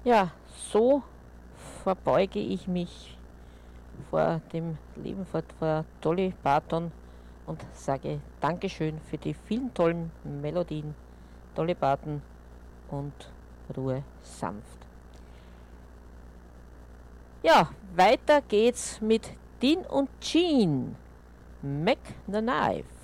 Ja, so verbeuge ich mich vor dem Leben, vor Dolly Parton und sage Dankeschön für die vielen tollen Melodien, Dolly Parton und Ruhe sanft. Ja, weiter geht's mit Dean und Jean, Mac the Knife.